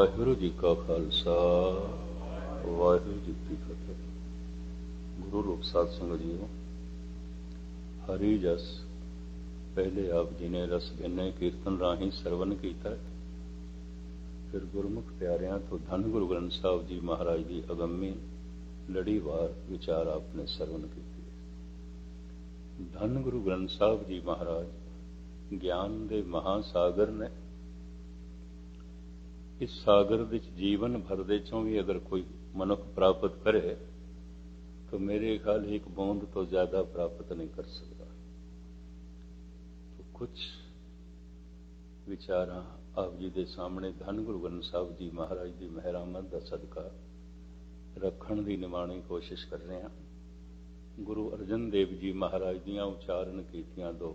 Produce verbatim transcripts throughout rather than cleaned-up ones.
ਵਾਹਿਗੁਰੂ ਜੀ ਕਾ ਖਾਲਸਾ ਵਾਹਿਗੁਰੂ ਜੀ ਕੀ ਫਤਿਹ। ਗੁਰੂ ਰੂਪ ਸਾਧ ਸੰਗਤ ਜੀਓ, ਹਰੀ ਜਸ ਪਹਿਲੇ ਆਪ ਜੀ ਨੇ ਰਸ ਗਿਨੇ ਕੀਰਤਨ ਰਾਹੀਂ ਸਰਵਨ ਕੀਤਾ। ਫਿਰ ਗੁਰਮੁਖ ਪਿਆਰਿਆਂ ਤੋਂ ਧੰਨ ਗੁਰੂ ਗ੍ਰੰਥ ਸਾਹਿਬ ਜੀ ਮਹਾਰਾਜ ਦੀ ਅਗੰਮੀ ਲੜੀਵਾਰ ਵਿਚਾਰ ਆਪਨੇ ਸਰਵਨ ਕੀਤੀ। ਧੰਨ ਗੁਰੂ ਗ੍ਰੰਥ ਸਾਹਿਬ ਜੀ ਮਹਾਰਾਜ ਗਿਆਨ ਦੇ ਮਹਾਸਾਗਰ ਨੇ। इस सागर विच जीवन भर दे चों भी अगर कोई मनुख प्राप्त करे तो मेरे ख्याल एक बूंद तो ज्यादा प्राप्त नहीं कर सकता। तो कुछ विचार आप जी के सामने धन गुरु ग्रंथ साहब जी महाराज की मेहरामत का सदका रखण की निमाणी कोशिश कर रहे हैं। गुरु अर्जन देव जी महाराज दियां उच्चारण कीतियां दो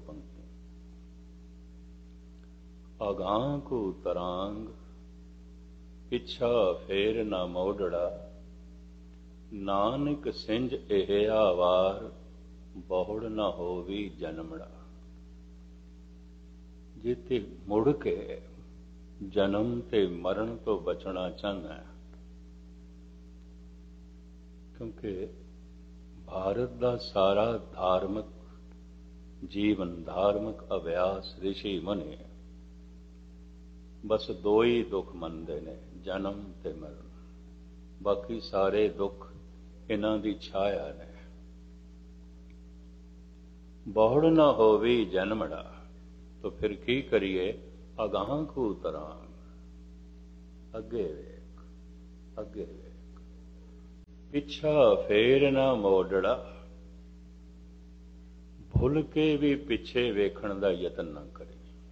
पंक्तियां। आगां को तरांग पिछा फेर ना मोड़ड़ा, नानक सिंज एहिया वार बहुड़ ना होवी जन्मड़ा। जिते मुड़ के जन्म ते मरण तो बचना चाहना है, क्योंकि भारत का सारा धार्मिक जीवन धार्मिक अभ्यास ऋषि मुनि बस दो ही दुख मनते ने, जन्म ते मरण। बाकी सारे दुख इन्हां दी छाया ने। बहुड़ ना होवी जन्मड़ा, तो फिर की करिए? अगां को तरांग, अगे वेख अगे वेख, पिछा फेर ना मोड़ड़ा। भुल के भी पिछे वेखण दा यतन ना करी।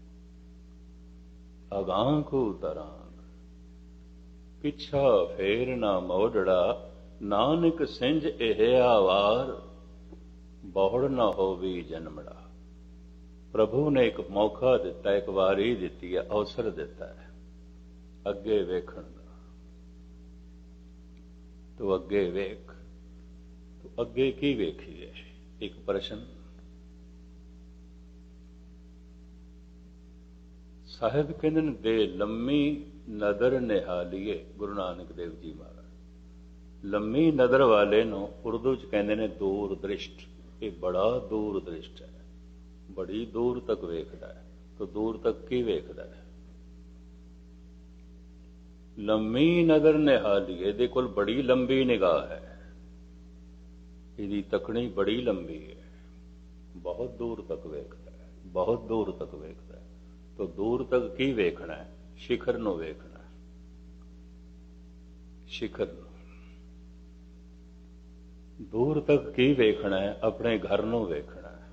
अगां को तरांग पिछा फेर ना मोड़ड़ा, नानक सिंज एहिया वार बहुड़ ना होवी जन्मड़ा। प्रभु ने एक मौका दिता, एक वारी दिती है, अवसर दिता है अगे वेखण दा। तो अगे वेख, तो अगे की वेखीए? एक प्रश्न। साहिब कहते दे लम्मी नदर निहालीए। गुरु नानक देव जी महाराज लम्मी नदर वाले नो उर्दू च कहते ने दूर दृष्ट। ये बड़ा दूर दृष्ट है, बड़ी दूर तक वेखदा है। तो दूर तक की वेखदा है? लम्मी नदर निहालीए, दे कोल बड़ी लंबी निगाह है, इहदी तकनी बड़ी लंबी है, बहुत दूर तक वेखदा है, बहुत दूर तक वेखदा है। तो दूर तक की वेखना है? शिखर नूं वेखना है, शिखर नूं। दूर तक की वेखना है? अपने घर नूं वेखना है।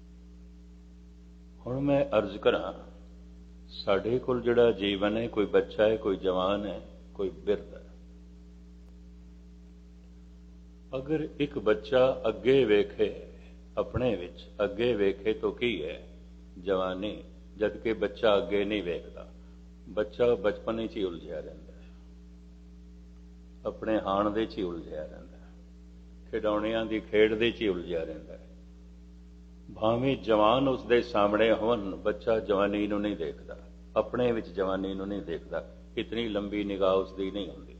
हुण मैं अर्ज करा, साडे कोल जिहड़ा जीवन है, कोई बच्चा है, कोई जवान है, कोई बिरध है। अगर एक बच्चा अगे वेखे, अपने विच अगे वेखे तो की है? जवानी। जबकि बच्चा अगे नहीं वेखदा, बच्चा बचपन ही उलझिया रहिंदा है, अपने हाण दे च उलझिया रहिंदा है, खिडौणियां दी खेड दे च उलझिया रहिंदा है। भावें जवान उसदे सामने होण, बच्चा जवानी नूं नहीं देखदा, अपने विच जवानी नूं नहीं देखदा। इतनी लंबी निगाह उसदी नहीं हुंदी।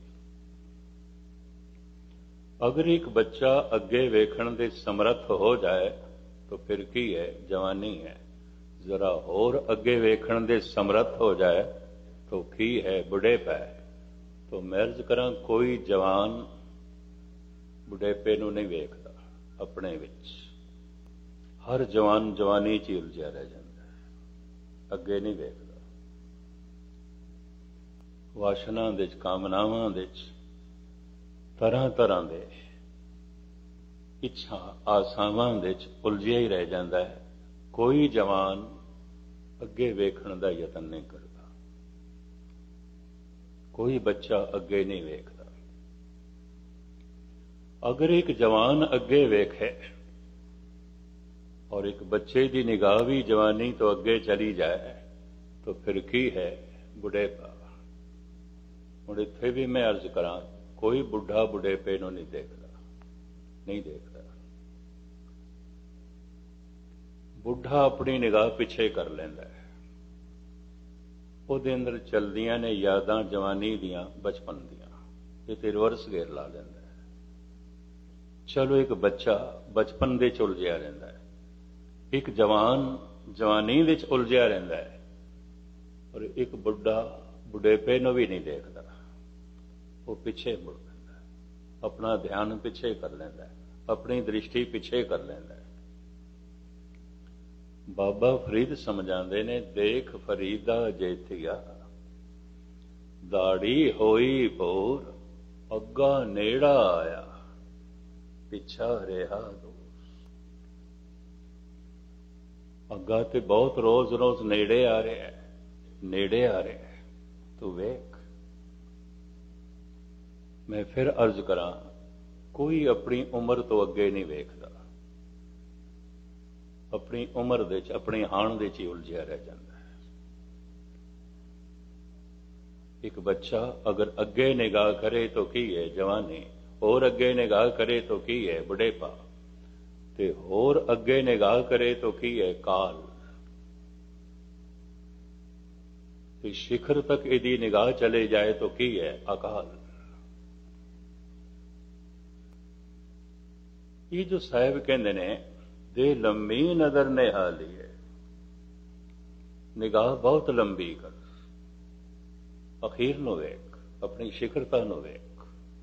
अगर एक बच्चा अगे वेखण दे समर्थ हो जाए तो फिर की है? जवानी है। जरा होर अगे वेखण दे समर्थ हो जाए तो की है? बुढ़ेपा है। तो मैं अर्ज करा, कोई जवान बुढ़ेपे नूं नहीं वेखदा अपने विच। हर जवान जवानी च उलझिया रह जांदा है, अगे नहीं वेखदा। वासना दे च, कामनावां दे च, तरह तरह दे इच्छा आसावां दे च उलझिया ही रह जांदा है। कोई जवान अगे वेखण दा यतन नहीं करता, कोई बच्चा अगे नहीं वेखदा। अगर एक जवान अगे वेखे और एक बच्चे की निगाह भी जवानी तो अगे चली जाए तो फिर की है? बुढ़ेपा। हुण इत्थे भी मैं अर्ज करा, कोई बुढ़ा बुढ़ेपे नूं नहीं देखदा, नहीं देखदा। बुढ़ा अपनी निगाह पिछे कर लेंदा है, ਉਹਦੇ ਅੰਦਰ ਚਲਦੀਆਂ ਨੇ ਯਾਦਾਂ ਜਵਾਨੀ ਦੀਆਂ, ਬਚਪਨ ਦੀਆਂ। ਇਹ ਤੇ ਰਿਵਰਸ ਗੇਅਰ ਲਾ ਲੈਂਦਾ ਹੈ। ਚਲੋ ਇੱਕ ਬੱਚਾ ਬਚਪਨ ਦੇ ਚ ਉਲਝਿਆ ਰਹਿੰਦਾ ਹੈ, ਇੱਕ ਜਵਾਨ ਜਵਾਨੀ ਵਿੱਚ ਉਲਝਿਆ ਰਹਿੰਦਾ ਹੈ, ਔਰ ਇੱਕ ਬੁੱਢਾ ਬੁਢੇਪੇ ਨੂੰ ਵੀ ਨਹੀਂ ਦੇਖਦਾ। ਉਹ ਪਿੱਛੇ ਮੁੜ ਲੈਂਦਾ ਹੈ, ਆਪਣਾ ਧਿਆਨ ਪਿੱਛੇ ਕਰ ਲੈਂਦਾ ਹੈ, ਆਪਣੀ ਦ੍ਰਿਸ਼ਟੀ ਪਿੱਛੇ ਕਰ ਲੈਂਦਾ ਹੈ। ਬਾਬਾ ਫਰੀਦ ਸਮਝਾਉਂਦੇ ਨੇ, ਦੇਖ ਫਰੀਦਾ ਜੇਤੀਆ, ਦਾੜੀ ਹੋਈ ਭੋਰ, ਅੱਗਾ ਨੇੜਾ ਆਇਆ, ਪਿੱਛਾ ਰਿਹਾ ਦੂਰ। ਅੱਗਾ ਤੇ ਬਹੁਤ ਰੋਜ਼ ਰੋਜ਼ ਨੇੜੇ ਆ ਰਿਹਾ ਹੈ, ਨੇੜੇ ਆ ਰਿਹਾ ਹੈ, ਤੂੰ ਵੇਖ। ਮੈਂ ਫਿਰ ਅਰਜ਼ ਕਰਾਂ, ਕੋਈ ਆਪਣੀ ਉਮਰ ਤੋਂ ਅੱਗੇ ਨਹੀਂ ਵੇਖਦਾ। ਆਪਣੀ ਉਮਰ ਦੇ ਚ, ਆਪਣੀ ਹਾਣ ਦੇ ਚ ਹੀ ਉਲਝਿਆ ਰਹਿ ਜਾਂਦਾ ਹੈ। ਇੱਕ ਬੱਚਾ ਅਗਰ ਅੱਗੇ ਨਿਗਾਹ ਕਰੇ ਤਾਂ ਕੀ ਹੈ ਜਵਾਨੀ, ਹੋਰ ਅੱਗੇ ਨਿਗਾਹ ਕਰੇ ਤਾਂ ਕੀ ਹੈ ਬੁਢੇਪਾ, ਤੇ ਹੋਰ ਅੱਗੇ ਨਿਗਾਹ ਕਰੇ ਤਾਂ ਕੀ ਹੈ ਕਾਲ। ਤੇ शिखर तक यदि निगाह चले जाए तो की है अकाल। ये जो साहब कहते ने दे लंबी नजर ने हाली है, निगाह बहुत लंबी कर, अखीर नु वेख, अपनी शिखरता नु वेख।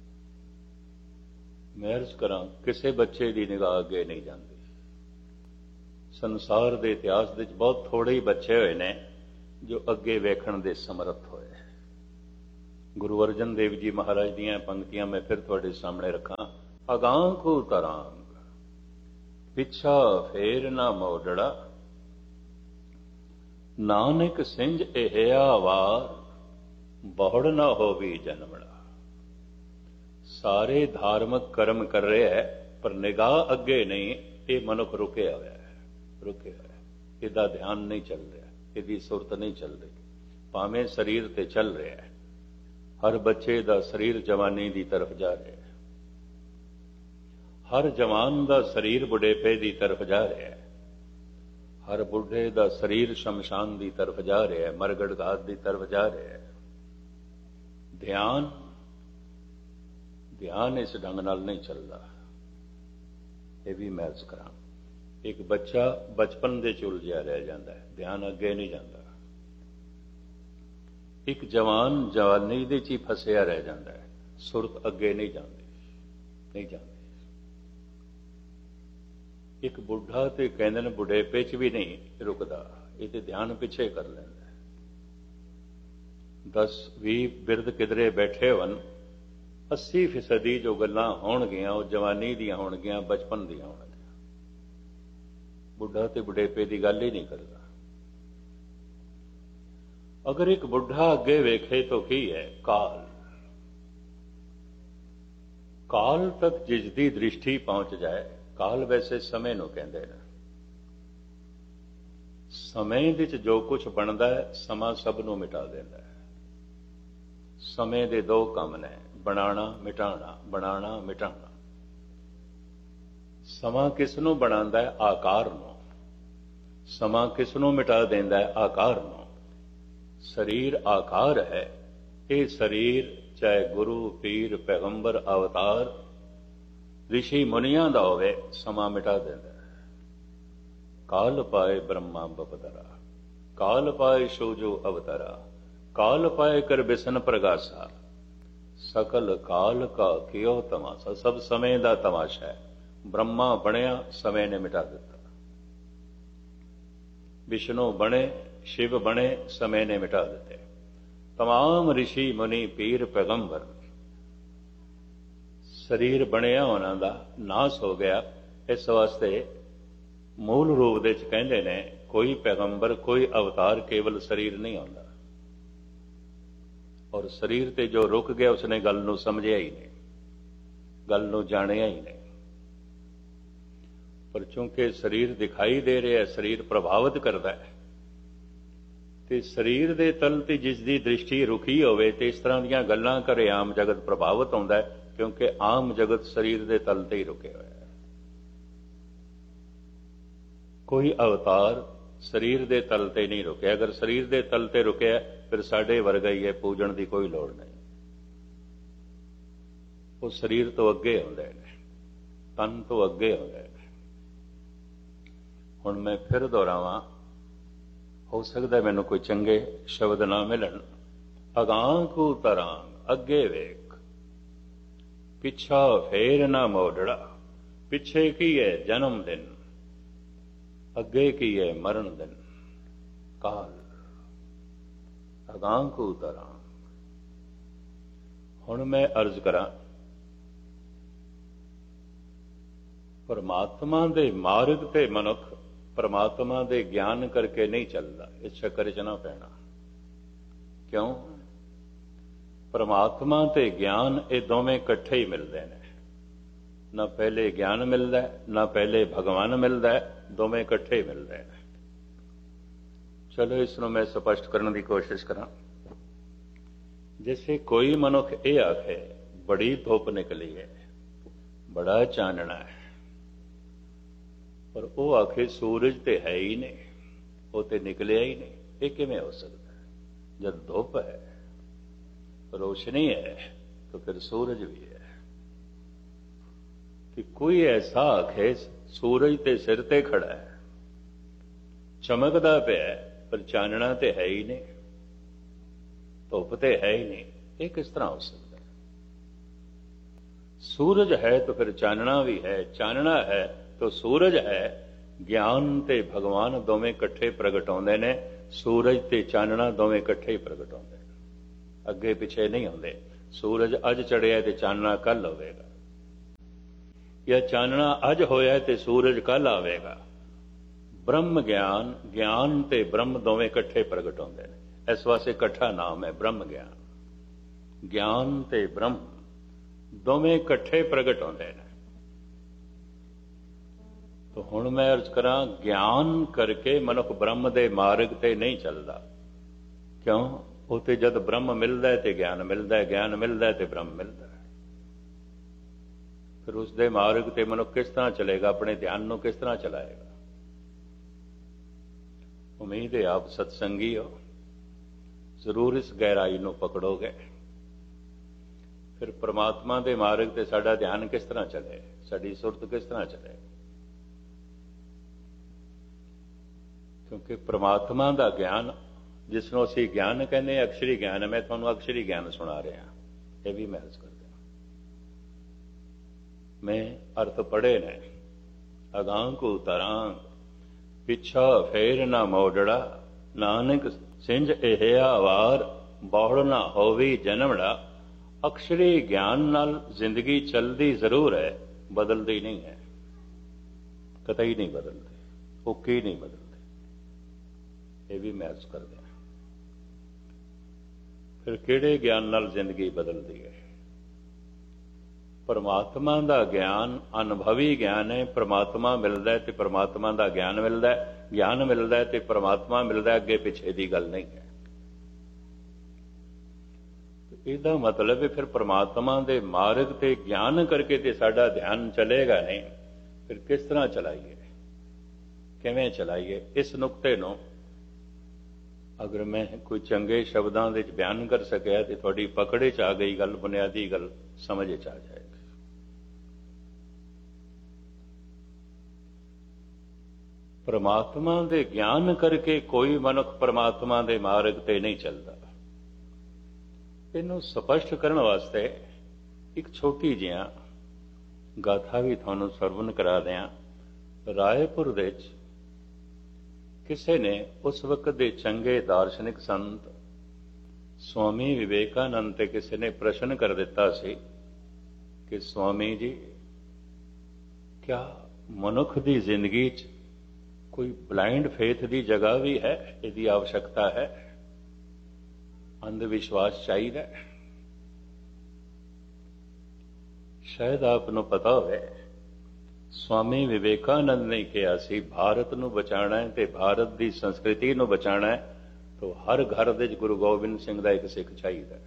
मैं अर्ज करा, किसी बच्चे की निगाह अगे नहीं जाती। संसार के इतिहास में बहुत थोड़े ही बच्चे हुए ने जो अगे वेखण दे समर्थ होए। गुरु अर्जन देव जी महाराज दियां पंक्तियां मैं फिर तुहाडे सामने रखा। अगांखू तरांग पिछा फेर ना मोड़ड़ा, नानक सिंज एहिया वार, बहुड़ ना होवी जन्मड़ा। सारे धार्मिक कर्म कर रहे है पर निगाह अगे नहीं, ये मनुख रुके हुआ है, रुके हुआ है, इहदा ध्यान नहीं चल रहा, ਇਹਦੀ ਸੁਰਤ ਨਹੀਂ ਚੱਲ ਰਹੀ। ਭਾਵੇਂ ਸਰੀਰ ਤੇ ਚੱਲ ਰਿਹਾ ਹੈ, ਹਰ ਬੱਚੇ ਦਾ ਸਰੀਰ ਜਵਾਨੀ ਦੀ ਤਰਫ ਜਾ ਰਿਹਾ ਹੈ, ਹਰ ਜਵਾਨ ਦਾ ਸਰੀਰ ਬੁਢੇਪੇ ਦੀ ਤਰਫ ਜਾ ਰਿਹਾ ਹੈ, ਹਰ ਬੁੱਢੇ ਦਾ ਸਰੀਰ ਸ਼ਮਸ਼ਾਨ ਦੀ ਤਰਫ ਜਾ ਰਿਹਾ ਹੈ, ਮਰਗੜ ਘਾਤ ਦੀ ਤਰਫ ਜਾ ਰਿਹਾ ਹੈ। ਧਿਆਨ ਧਿਆਨ ਇਸ ਢੰਗ ਨਾਲ ਨਹੀਂ ਚੱਲਦਾ। ਇਹ ਵੀ ਮੈਂ ਅਰਜ਼ ਕਰਾਂ, एक बच्चा बचपन दे च उलझिया रह जाता है, ध्यान अगे नहीं जाता। एक जवान जवानी दे च ही फसिया रह जाता है, सुरत अगे नहीं जाती, नहीं जाती। एक बुढ़ा तो कहते हैं बुढ़ेपे च भी नहीं रुकता, ये तो ध्यान पिछे कर लेंदा है। दस भी बिरद किधरे बैठे होन, अस्सी फीसदी जो गल्लां होणगियां वो जवानी दियां होणगियां, बचपन दियां होणगियां। बुढ़ा तो बुढ़ेपे की गल ही नहीं करता। अगर एक बुढ़ा अगे वेखे तो की है काल। काल तक जिसकी दृष्टि पहुंच जाए, काल वैसे समय नूं कहंदे ने। समय विच जो कुछ बनता है समा सब नूं मिटा देता है। समय दे दो काम ने, बनाना मिटाना, बनाना मिटाना। समा किसनों बनाता है? आकार नूं। समा किसनों मिटा देता है? आकार नूं। शरीर आकार है, ये शरीर चाहे गुरु पीर पैगंबर अवतार ऋषि मुनियां दा होवे, समा मिटा देता है। काल पाए ब्रह्मा बपदरा, काल पाए शोजो अवतारा, काल पाए कर बिसन प्रगासा, सकल काल का कियो तमाशा। सब समय का तमाशा है। ब्रह्मा बनया, समय ने मिटा दिता। विष्णु बने, शिव बने, समय ने मिटा दिते। तमाम ऋषि मुनि पीर पैगंबर शरीर बनया उन्हां दा नाश हो गया। इस वास्ते मूल रूप दे च कहंदे ने कोई पैगंबर कोई अवतार केवल शरीर नहीं होंदा, और शरीर ते जो रुक गया उसने गल नूं समझिया ही नहीं, गल नूं जाणिया ही नहीं। पर चूंकि शरीर दिखाई दे रहा है, शरीर प्रभावित करता है, तो शरीर के तल ते जिसकी दृष्टि रुकी होवे ते इस तरह दीयां गल्लां करे आम जगत प्रभावित होंदा है, क्योंकि आम जगत शरीर के तल ते ही रुके हुए है। कोई अवतार शरीर के तल ते नहीं रुके। अगर शरीर के तल ते रुके ਫਿਰ ਸਾਡੇ ਵਰਗਾ ਹੀ ਹੈ, ਪੂਜਣ ਦੀ ਕੋਈ ਲੋੜ ਨਹੀਂ। ਉਹ ਸਰੀਰ ਤੋਂ ਅੱਗੇ ਆਉਂਦੇ ਨੇ, ਤਨ ਤੋਂ ਅੱਗੇ ਆਉਂਦੇ ਨੇ। ਹੁਣ ਮੈਂ ਫਿਰ ਦੁਹਰਾਵਾਂ, ਹੋ ਸਕਦਾ ਮੈਨੂੰ ਕੋਈ ਚੰਗੇ ਸ਼ਬਦ ਨਾ ਮਿਲਣ। ਅਗਾਂਹ ਕੂ ਤਰਾਂ, ਅੱਗੇ ਵੇਖ, ਪਿੱਛਾ ਫੇਰ ਨਾ ਮੋੜੜਾ। ਪਿੱਛੇ ਕੀ ਹੈ ਜਨਮ ਦਿਨ, ਅੱਗੇ ਕੀ ਹੈ ਮਰਨ ਦਿਨ ਕਾਲ। ਅਗਾਂਹ ਕੂ ਤਰਾਂ। ਹੁਣ ਮੈਂ ਅਰਜ਼ ਕਰਾਂ, ਪਰਮਾਤਮਾ ਦੇ ਮਾਰਗ ਤੇ ਮਨੁੱਖ ਪਰਮਾਤਮਾ ਦੇ ਗਿਆਨ ਕਰਕੇ ਨਹੀਂ ਚੱਲਦਾ। ਇਸ ਚੱਕਰ 'ਚ ਨਾ ਪੈਣਾ। ਕਿਉਂ? ਪਰਮਾਤਮਾ ਤੇ ਗਿਆਨ ਇਹ ਦੋਵੇਂ ਇਕੱਠੇ ਹੀ ਮਿਲਦੇ ਨੇ। ਨਾ ਪਹਿਲੇ ਗਿਆਨ ਮਿਲਦਾ, ਨਾ ਪਹਿਲੇ ਭਗਵਾਨ ਮਿਲਦਾ, ਦੋਵੇਂ ਇਕੱਠੇ ਹੀ ਮਿਲਦੇ ਨੇ। ਚਲੋ ਇਸ ਨੂੰ ਮੈਂ ਸਪਸ਼ਟ ਕਰਨ ਦੀ ਕੋਸ਼ਿਸ਼ ਕਰਾਂ। ਜਿਵੇਂ ਕੋਈ ਮਨੁੱਖ ਇਹ ਆਖੇ ਬੜੀ ਧੁੱਪ ਨਿਕਲੀ ਹੈ, ਬੜਾ ਚਾਨਣਾ ਹੈ, ਪਰ ਉਹ ਆਖੇ ਸੂਰਜ ਤੇ ਹੈ ਹੀ ਨਹੀਂ, ਉਹ ਤੇ ਨਿਕਲਿਆ ਹੀ ਨਹੀਂ। ਇਹ ਕਿਵੇਂ ਹੋ ਸਕਦਾ? ਜਦ ਧੁੱਪ ਹੈ, ਰੋਸ਼ਨੀ ਹੈ, ਤਾਂ ਫਿਰ ਸੂਰਜ ਵੀ ਹੈ। ਕਿ ਕੋਈ ਐਸਾ ਆਖੇ ਸੂਰਜ ਤੇ ਸਿਰ ਤੇ ਖੜਾ ਹੈ, ਚਮਕਦਾ ਪਿਆ, ਪਰ ਚਾਨਣਾ ਤੇ ਹੈ ਹੀ ਨਹੀਂ, ਧੁੱਪ ਤੇ ਹੈ ਹੀ ਨਹੀਂ। ਇਹ ਕਿਸ ਤਰ੍ਹਾਂ ਹੋ ਸਕਦਾ? ਸੂਰਜ ਹੈ ਤਾਂ ਫਿਰ ਚਾਨਣਾ ਵੀ ਹੈ, ਚਾਨਣਾ ਹੈ ਤਾਂ ਸੂਰਜ ਹੈ। ਗਿਆਨ ਤੇ ਭਗਵਾਨ ਦੋਵੇਂ ਇਕੱਠੇ ਪ੍ਰਗਟ ਆਉਂਦੇ ਨੇ। ਸੂਰਜ ਤੇ ਚਾਨਣਾ ਦੋਵੇਂ ਇਕੱਠੇ ਹੀ ਪ੍ਰਗਟ ਆਉਂਦੇ ਨੇ, ਅੱਗੇ ਪਿੱਛੇ ਨਹੀਂ ਆਉਂਦੇ। ਸੂਰਜ ਅੱਜ ਚੜਿਆ ਤੇ ਚਾਨਣਾ ਕੱਲ ਹੋਵੇਗਾ, ਜਾਂ ਚਾਨਣਾ ਅੱਜ ਹੋਇਆ ਤੇ ਸੂਰਜ ਕੱਲ ਆਵੇਗਾ। ਬ੍ਰਹਮ ਗਿਆਨ, ਗਿਆਨ ਤੇ ਬ੍ਰਹਮ ਦੋਵੇਂ ਇਕੱਠੇ ਪ੍ਰਗਟ ਆਉਂਦੇ ਨੇ। ਇਸ ਵਾਸਤੇ ਇਕੱਠਾ ਨਾਮ ਹੈ ਬ੍ਰਹਮ ਗਿਆਨ। ਗਿਆਨ ਤੇ ਬ੍ਰਹਮ ਦੋਵੇਂ ਇਕੱਠੇ ਪ੍ਰਗਟ ਆਉਂਦੇ ਨੇ। ਤਾਂ ਹੁਣ ਮੈਂ ਅਰਜ਼ ਕਰਾਂ, ਗਿਆਨ ਕਰਕੇ ਮਨੁੱਖ ਬ੍ਰਹਮ ਦੇ ਮਾਰਗ ਤੇ ਨਹੀਂ ਚੱਲਦਾ। ਕਿਉਂ? ਉਹ ਤੇ ਜਦ ਬ੍ਰਹਮ ਮਿਲਦਾ ਹੈ ਤੇ ਗਿਆਨ ਮਿਲਦਾ ਹੈ, ਗਿਆਨ ਮਿਲਦਾ ਹੈ ਤੇ ਬ੍ਰਹਮ ਮਿਲਦਾ ਹੈ। ਫਿਰ ਉਸ ਦੇ ਮਾਰਗ ਤੇ ਮਨੁੱਖ ਕਿਸ ਤਰ੍ਹਾਂ ਚਲੇਗਾ? ਆਪਣੇ ਧਿਆਨ ਨੂੰ ਕਿਸ ਤਰ੍ਹਾਂ ਚਲਾਏਗਾ? ਉਮੀਦ ਹੈ ਆਪ ਸਤਸੰਗੀ ਹੋ, ਜ਼ਰੂਰ ਇਸ ਗਹਿਰਾਈ ਨੂੰ ਪਕੜੋਗੇ। ਫਿਰ ਪ੍ਰਮਾਤਮਾ ਦੇ ਮਾਰਗ ਤੇ ਸਾਡਾ ਧਿਆਨ ਕਿਸ ਤਰ੍ਹਾਂ ਚੱਲੇ, ਸਾਡੀ ਸੁਰਤ ਕਿਸ ਤਰ੍ਹਾਂ ਚੱਲੇ? ਕਿਉਂਕਿ ਪ੍ਰਮਾਤਮਾ ਦਾ ਗਿਆਨ, ਜਿਸ ਨੂੰ ਅਸੀਂ ਗਿਆਨ ਕਹਿੰਦੇ, ਅਕਸ਼ਰੀ ਗਿਆਨ ਹੈ। ਮੈਂ ਤੁਹਾਨੂੰ ਅਕਸ਼ਰੀ ਗਿਆਨ ਸੁਣਾ ਰਿਹਾ, ਇਹ ਵੀ ਮੈਂ ਅਰਜ਼ ਕਰਦਾ। ਮੈਂ ਅਰਥ ਪੜ੍ਹੇ ਨੇ। ਅਗਾਂਹ ਕੂ ਤਰਾਂ, ਪਿੱਛਾ ਫੇਰ ਨਾ ਮੋੜੜਾ। ਨਾਨਕ ਸਿੰਝ ਇਹ ਵਾਰ, ਬਹੁੜ ਨਾ ਹੋਵੀ ਜਨਮੜਾ। ਅਕਸ਼ਰੀ ਗਿਆਨ ਨਾਲ ਜ਼ਿੰਦਗੀ ਚੱਲਦੀ ਜ਼ਰੂਰ ਹੈ, ਬਦਲਦੀ ਨਹੀਂ ਹੈ। ਕਤਈ ਨਹੀਂ ਬਦਲਦੀ, ਓਕੇ ਨਹੀਂ ਬਦਲਦੀ। ਇਹ ਵੀ ਮੈਂ ਅਰਜ਼ ਕਰਦਾ। ਫਿਰ ਕਿਹੜੇ ਗਿਆਨ ਨਾਲ ਜ਼ਿੰਦਗੀ ਬਦਲਦੀ ਹੈ? ਪਰਮਾਤਮਾ ਦਾ ਗਿਆਨ ਅਨੁਭਵੀ ਗਿਆਨ ਹੈ। ਪਰਮਾਤਮਾ ਮਿਲਦਾ ਹੈ ਤੇ ਪਰਮਾਤਮਾ ਦਾ ਗਿਆਨ ਮਿਲਦਾ ਹੈ, ਗਿਆਨ ਮਿਲਦਾ ਹੈ ਤੇ ਪਰਮਾਤਮਾ ਮਿਲਦਾ ਹੈ। ਅੱਗੇ ਪਿੱਛੇ ਦੀ ਗੱਲ ਨਹੀਂ ਹੈ। ਇਹਦਾ ਮਤਲਬ ਹੈ ਫਿਰ ਪਰਮਾਤਮਾ ਦੇ ਮਾਰਗ ਤੇ ਗਿਆਨ ਕਰਕੇ ਤੇ ਸਾਡਾ ਧਿਆਨ ਚਲੇਗਾ ਨਹੀਂ। ਫਿਰ ਕਿਸ ਤਰ੍ਹਾਂ ਚਲਾਈਏ, ਕਿਵੇਂ ਚਲਾਈਏ? ਇਸ ਨੁਕਤੇ ਨੂੰ ਅਗਰ ਮੈਂ ਕੋਈ ਚੰਗੇ ਸ਼ਬਦਾਂ ਵਿੱਚ ਬਿਆਨ ਕਰ ਸਕਿਆ ਤੇ ਤੁਹਾਡੀ ਪਕੜੇ 'ਚ ਆ ਗਈ ਗੱਲ, ਬੁਨਿਆਦੀ ਗੱਲ ਸਮਝ 'ਚ ਆ ਜਾਏਗੀ। ਪਰਮਾਤਮਾ ਦੇ ਗਿਆਨ ਕਰਕੇ ਕੋਈ ਮਨੁੱਖ ਪਰਮਾਤਮਾ ਦੇ ਮਾਰਗ ਤੇ ਨਹੀਂ ਚੱਲਦਾ। ਇਹਨੂੰ ਸਪਸ਼ਟ ਕਰਨ ਵਾਸਤੇ ਇੱਕ ਛੋਟੀ ਜਿਹਾ ਗਾਥਾ ਵੀ ਤੁਹਾਨੂੰ ਸਰਵਨ ਕਰਾ ਦਿਆਂ। ਰਾਏਪੁਰ ਵਿੱਚ ਕਿਸੇ ਨੇ ਉਸ ਵਕਤ ਦੇ ਚੰਗੇ ਦਾਰਸ਼ਨਿਕ ਸੰਤ ਸਵਾਮੀ ਵਿਵੇਕਾਨੰਦ ਤੇ ਕਿਸੇ ਨੇ ਪ੍ਰਸ਼ਨ ਕਰ ਦਿੱਤਾ ਸੀ ਕਿ ਸਵਾਮੀ ਜੀ, ਕਿਆ ਮਨੁੱਖ ਦੀ ਜ਼ਿੰਦਗੀ 'ਚ ਕੋਈ ਬਲਾਈਂਡ ਫੇਥ ਦੀ ਜਗ੍ਹਾ ਵੀ ਹੈ? ਇਹਦੀ ਆਵਸ਼ਕਤਾ ਹੈ? ਅੰਧ ਵਿਸ਼ਵਾਸ ਚਾਹੀਦਾ? ਸ਼ਾਇਦ ਆਪ ਨੂੰ ਪਤਾ ਹੋਵੇ, ਸਵਾਮੀ ਵਿਵੇਕਾਨੰਦ ਨੇ ਕਿਹਾ ਸੀ ਭਾਰਤ ਨੂੰ ਬਚਾਉਣਾ ਹੈ ਤੇ ਭਾਰਤ ਦੀ ਸੰਸਕ੍ਰਿਤੀ ਨੂੰ ਬਚਾਉਣਾ ਹੈ ਤਾਂ ਹਰ ਘਰ ਵਿੱਚ ਗੁਰੂ ਗੋਬਿੰਦ ਸਿੰਘ ਦਾ ਇੱਕ ਸਿੱਖ ਚਾਹੀਦਾ।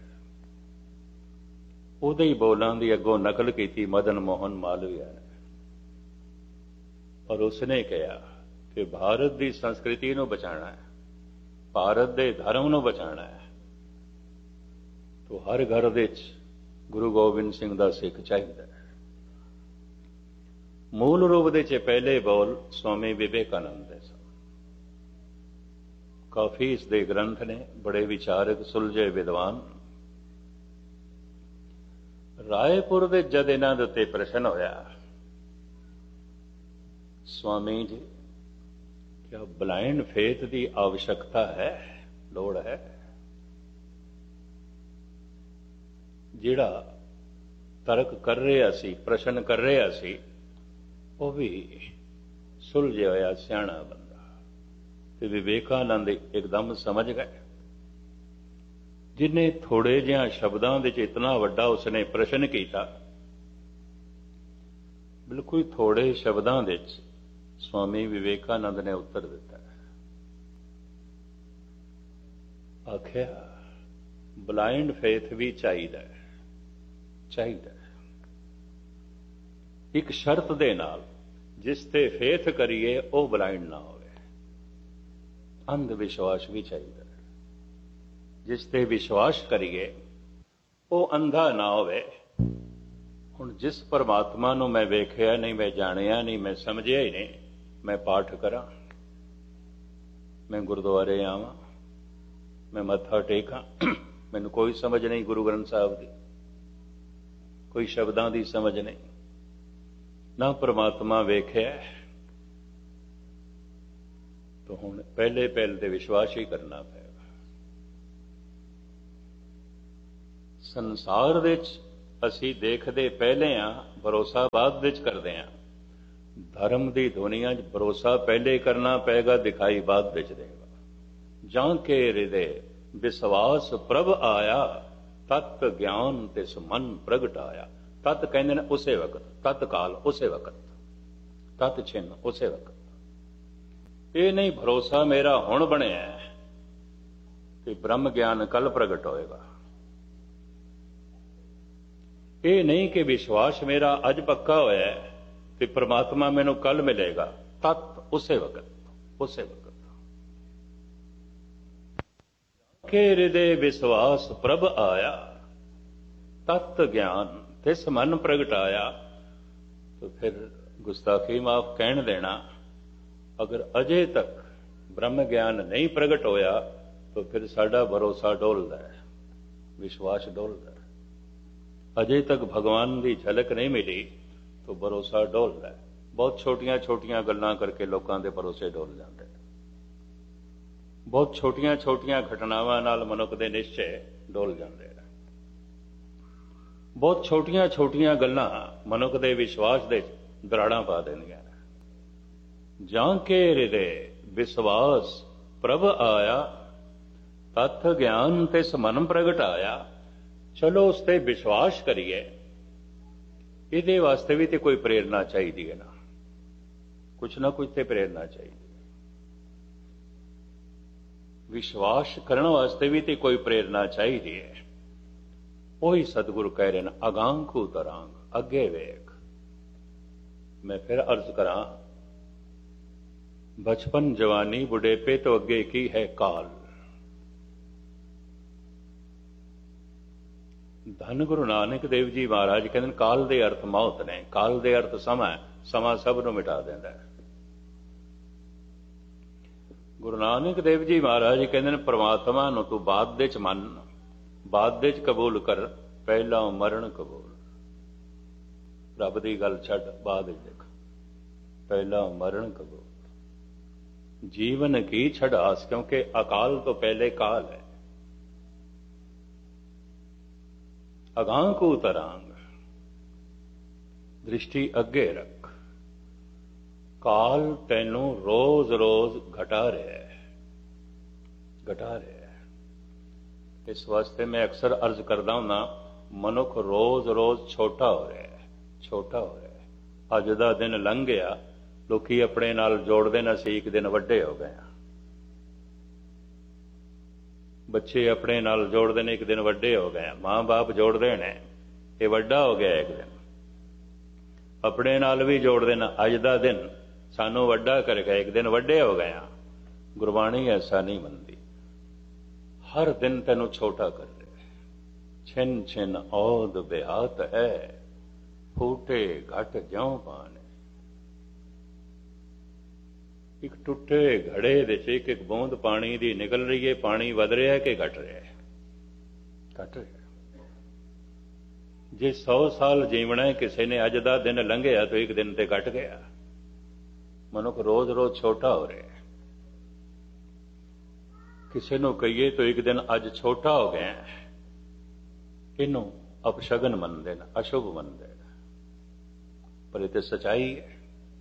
ਉਹਦੇ ਹੀ ਬੋਲਾਂ ਦੀ ਅੱਗੋਂ ਨਕਲ ਕੀਤੀ ਮਦਨ ਮੋਹਨ ਮਾਲਵੀਆ ਨੇ, ਔਰ ਉਸਨੇ ਕਿਹਾ ਕਿ ਭਾਰਤ ਦੀ ਸੰਸਕ੍ਰਿਤੀ ਨੂੰ ਬਚਾਉਣਾ ਹੈ, ਭਾਰਤ ਦੇ ਧਰਮ ਨੂੰ ਬਚਾਉਣਾ ਹੈ, तो हर घर विच गुरु गोबिंद सिंह दा सिख चाहिदा। मूल रूप दे च पहले बोल स्वामी विवेकानंद दे सन। काफी इसके ग्रंथ ने, बड़े विचारक सुलझे विद्वान। रायपुर दे जद इन्हां दे उत्ते प्रश्न होया, स्वामी जी क्या ब्लाइंड फेथ की आवश्यकता है, लोड़ है? जिहड़ा तर्क कर रहा सी, प्रश्न कर रहा सी, वो भी सुलझे होया सियाणा बंदा। ते विवेकानंद एकदम समझ गए। जिन्हें थोड़े जिहा शब्दों के इतना वड्डा उसने प्रश्न किया, बिल्कुल थोड़े शब्दों के स्वामी विवेकानंद ने उत्तर दिता। आख्या ब्लाइंड फेथ भी चाहिए, चाहिए एक शर्त दे नाल, जिस ते फेथ करिए वो ब्लाइंड ना हो। अंध विश्वास भी चाहिए, जिस ते विश्वास करिए वो अंधा ना होवे। हुण जिस परमात्मा नूं मैं वेखिया नहीं, मैं जानिया नहीं, मैं समझिया ही नहीं, मैं पाठ करा, मैं गुरुद्वारे आवां, मैं मत्था टेकां, मैनूं कोई समझ नहीं गुरु ग्रंथ साहिब दी, कोई शब्दां दी समझ नहीं, ना परमात्मा वेखिया, तो हुण पहले पहल ते विश्वास ही करना पएगा। संसार विच असीं देखदे पहले हाँ, भरोसा बाद विच करदे हाँ। धर्म की दुनिया च भरोसा पहले करना पेगा, दिखाई बाद विच देगा। जां के हृदय विश्वास प्रभ आया, तत् ज्ञान तिस मन प्रगट आया। तत् कहंदे ने उसे वक्त, तत्काल उसे वक्त, तत् छिन उसे वक्त। ये नहीं भरोसा मेरा हुण बनिया कि ब्रह्म ज्ञान कल प्रगट होएगा। ये नहीं कि विश्वास मेरा अज पक्का होया है कि परमात्मा मैनू कल मिलेगा। तत् उसे वक्त, उसे वक्त के हृदय विश्वास प्रभ आया, तत् ज्ञान तिस मन प्रगट आया। तो फिर गुस्ताखी माफ कहन देना, अगर अजे तक ब्रह्म ज्ञान नहीं प्रगट होया तो फिर साडा भरोसा डोलदा है, विश्वास डोलदा है। अजे तक भगवान की झलक नहीं मिली तो भरोसा डोलदा है। बहुत छोटियां छोटियां गल्लां करके लोगों के भरोसे डोल जाते हैं। बहुत छोटियां छोटियां घटनावां नाल मनुख के निश्चय डोल जाते हैं। बहुत छोटियां छोटियां गल्लां मनुख के विश्वास दे दराड़ां पा देंदियां। जां के हृदय विश्वास प्रभ आया, तथ ज्ञान तिस मन प्रगट आया। चलो उस ते विश्वास करिए, इहदे वास्ते भी तो कोई प्रेरणा चाहिए है ना, कुछ ना कुछ तो प्रेरणा चाहिए। विश्वास करने वास्ते भी तो कोई प्रेरणा चाहिए है। वही सतगुरु कह रहे हैं, अगांखू तरांग अगे वेख। मैं फिर अर्ज करा, बचपन जवानी बुढ़ेपे तो अगे की है काल। धन गुरु नानक देव जी महाराज कहते काल दे अर्थ मौत ने, काल दे अर्थ समा, समा सब नूं मिटा देंदा है। गुरु नानक देव जी महाराज कहते परमात्मा नूं तू बाद दे च मन, बाद दे च कबूल कर, पहला मरण कबूल। रब दी गल छड्ड, बाद विच देख, पहला मरण कबूल। जीवन की छड़ास, क्योंकि अकाल तो पहले काल है। अगांखू तरांग दृष्टि अगे रख, काल तैनू रोज रोज घटा रहा है, घटा रहा है। इस वास्ते मैं अक्सर अर्ज करता हूं ना, मनुख रोज रोज छोटा हो रहा है, छोटा हो रहा है। अज दा दिन लंघ गया, लोकी अपने नाल जोड़ते ना सी एक दिन वड्डे हो गए। बच्चे अपने नाल जोड़ते हैं, एक दिन वड्डे हो गए। माँ बाप जोड़ते हैं, ये वड्डा हो गया एक दिन। अपने नाल भी जोड़ते ना, अज दा दिन सानू वड्डा कर गया, एक दिन वड्डे हो गए। गुरबाणी ऐसा नहीं मनती, हर दिन तेनू छोटा कर रहे, छिन छिन औद बेहात है, फूटे घट ज्यों पाने। एक टुटे घड़े दे च एक एक बूंद पानी दी निकल रही है, पानी वध रहा है कि घट रहा है? घट रहा है। जे सौ साल जीवना है, किसी ने अज दा दिन लंघिया तो एक दिन ते घट गया। मनुख रोज रोज छोटा हो रहा है। किसी नूं कहिए तो एक दिन अज छोटा हो गया, इनू अपशगन मनते हैं, अशुभ मनते हैं, पर ये सच्चाई है।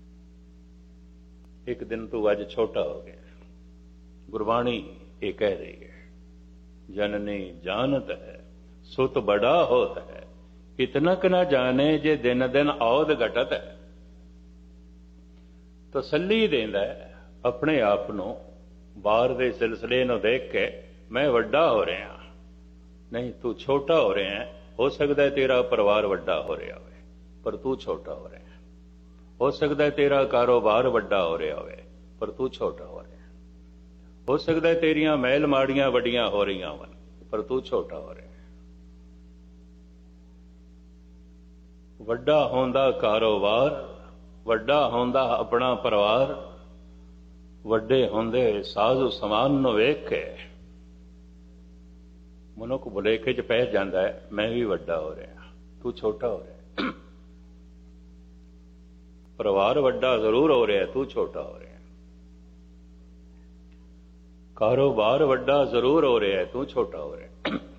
एक दिन तू अज छोटा हो गया। गुरबाणी ये कह रही है, जननी जानत है सुत बड़ा होत है, इतनक न जाने जे दिन दिन औद घटत है। तसल्ली देंदा है अपने आप नूं, बाहर दे सिलसिले नूं देख के, मैं वड्डा हो रहा, नहीं तू छोटा हो रहा है। हो सकता है तेरा परिवार वड्डा हो रहा हो, पर तू छोटा हो रहा है। हो सकता है तेरा कारोबार वड्डा हो रहा हो, पर तू छोटा हो रहा है। हो सकता है तेरिया महल माड़ियां वड्डियां हो रही वन, पर तू छोटा हो रहा है। वड्डा होंदा कारोबार, वड्डा होंदा अपना परिवार, वड्डे होंदे साजो समान नूं वेख के मनुख भुलेखे च पै जाता है, मैं भी वड्डा हो रहा, तू छोटा हो रहा है। परिवार वड्डा जरूर हो रहा है, तू छोटा हो रहा है। कारोबार वड्डा जरूर हो रहा है, तू छोटा हो रहा है।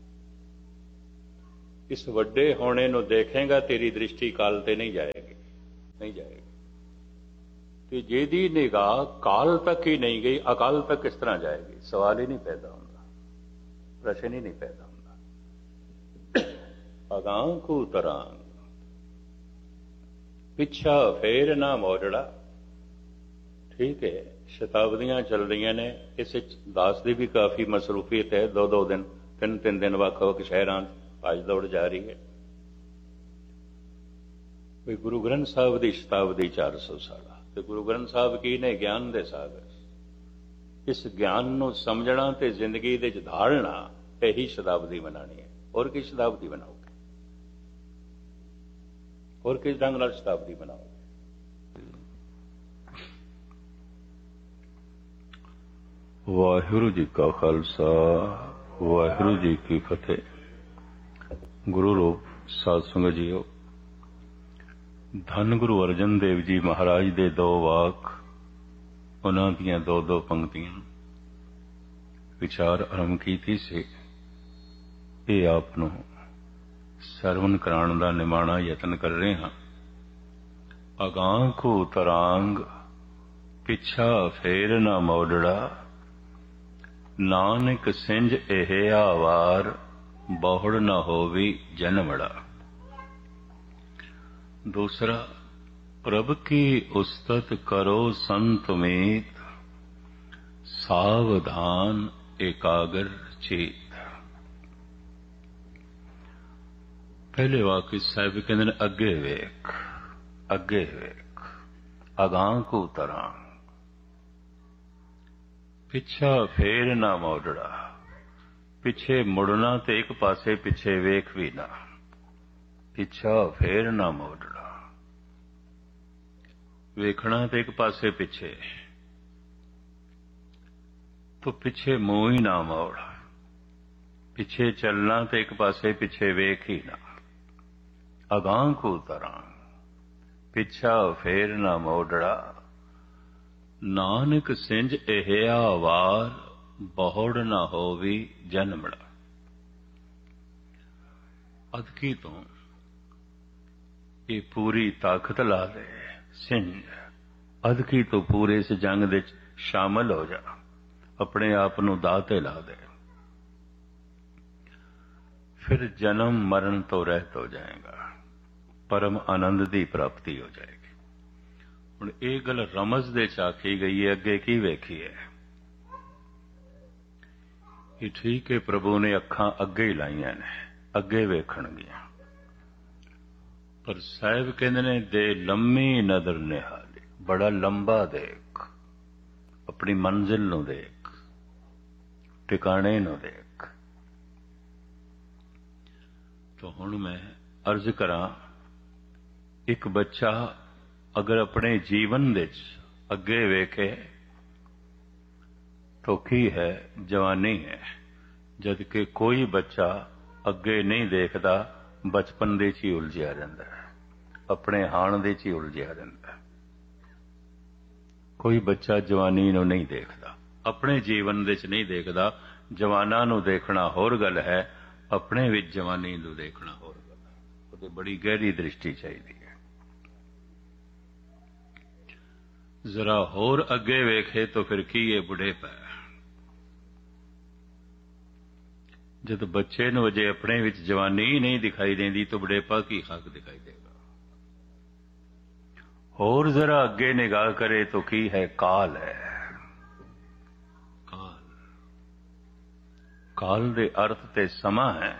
इस वड्डे होने नूं देखेगा, तेरी दृष्टि काल ते नहीं जाएगी, नहीं जाएगी। तो जेदी निगाह काल तक ही नहीं गई, अकाल तक किस तरह जाएगी? सवाल ही नहीं पैदा होता, प्रश्न ही नहीं पैदा होता। अगां को तरांग पिछा फेर ना मोड़ड़ा। ठीक है, शताब्दियां चल रही ने, इस दास की भी काफ़ी मसरूफीयत है। दो दो दिन तीन तीन दिन ਵੱਖ-ਵੱਖ शहरां आज दौड़ जा रही है। भी गुरु ग्रंथ साहब की शताब्दी चार सौ साल, तो गुरु ग्रंथ साहब की ने ज्ञान दे सागर। इस ज्ञान नूं समझना ते जिंदगी दे विच धारना, यही शताब्दी मनानी है। और की शताब्दी बनाओगे? और किस ढंग नाल शताब्दी बनाओगे? वाहिगुरू जी का खालसा, वाहिगुरू जी की फतेह। गुरु रूप साध संगत जीओ, धन गुरु अर्जन देव जी महाराज दे दो वाक, उन्हां दीयां दो दो पंक्तियां विचार आरंभ कीती सी। ये आप नूं सरवण कराउण दा निमाणा यतन कर रहे हां। अगां को तरांग पिछा फेर ना मोड़ड़ा, नानक सिंज एह आवार, बहुड़ न होवी जनमड़ा। दूसरा, प्रभ की उस्तत करो संत मीत, सावधान एकाग्र चेत। पहले वाक्य साहिब कहते हैं अगे वेख, अगे वेख, अगां को तरांग पिछा फेर ना मोड़ड़ा। पिछे मुड़ना ते एक पासे पिछे वेख भी ना, पिछा फेर ना मोड़ना। वेखना ते एक पासे पिछे, तो पिछे मुंह ही ना मोड़। पिछे चलना ते एक पासे पिछे वेख ही ना। अगां को तरांग पिछा फेर ना मोड़ड़ा, नानक सिंज एह आवार, बहुड़ ना होवी जनमड़ा। अदकी तो ये पूरी ताकत ला ले सिंज, अदकी तो पूरे इस जंग दे शामिल हो जा, अपने आप नूं दाह ते ला दे, फिर जन्म मरण तो रहत हो जाएगा, परम आनंद की प्राप्ति हो जाएगी। हुण ये गल रमज दे च आखी गई है, अगे की वेखी है? ये ठीक है, प्रभु ने अखां अगे ही लाइयां ने, अगे वेखणगियां, पर साहिब कहंदे ने दे लम्मी नदर निहाली, बड़ा लंबा देख, अपनी मंजिल नूं देख, ठिकाने नूं देख। तो हुण मैं अर्ज करां, एक बच्चा अगर अपने जीवन विच अगे वेखे तो की है, जवानी है। जबकि कोई बच्चा अगे नहीं देखता, बचपन दे च ही उलझिया रहिंदा है, अपने हाण दे च ही उलझिया रहिंदा है। कोई बच्चा जवानी नूं नहीं देखता, अपने जीवन दे च नहीं देखता। जवानां नूं देखना होर गल है, अपने विच जवानी नूं देखना होर गल है। उहदी बड़ी गहरी दृष्टि चाहिदी है। जरा होर अगे वेखे तो फिर की ये बुढ़ेपा है। जब बच्चे नूं अजे अपने विच जवानी ही नहीं दिखाई देंदी तो बुढ़ेपा की हक दिखाई देगा। होर जरा अगे निगाह करे तो की है, काल है। काल काल दे अर्थ ते समा है,